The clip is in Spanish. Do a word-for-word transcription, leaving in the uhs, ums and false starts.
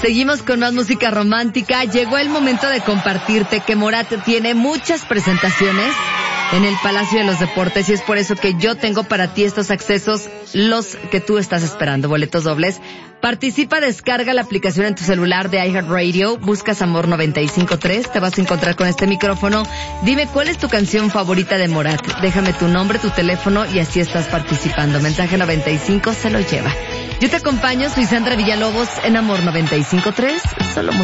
Seguimos con más música romántica. Llegó el momento de compartirte que Morat tiene muchas presentaciones en el Palacio de los Deportes y es por eso que yo tengo para ti estos accesos, los que tú estás esperando, boletos dobles. Participa, descarga la aplicación en tu celular de iHeartRadio, buscas Amor noventa y cinco punto tres, te vas a encontrar con este micrófono. Dime cuál es tu canción favorita de Morat. Déjame tu nombre, tu teléfono y así estás participando. Mensaje noventa y cinco se lo lleva. Yo te acompaño, soy Sandra Villalobos en Amor noventa y cinco punto tres, solo música.